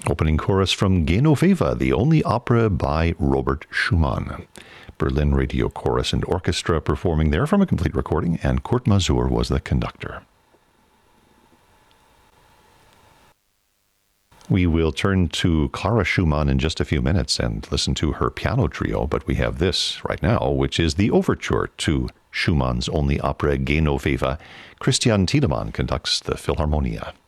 Opening chorus from Genoveva, the only opera by Robert Schumann. Berlin Radio Chorus and Orchestra performing there from a complete recording, and Kurt Masur was the conductor. We will turn to Clara Schumann in just a few minutes and listen to her piano trio, but we have this right now, which is the overture to Schumann's only opera Genoveva. Christian Tiedemann conducts the Philharmonia.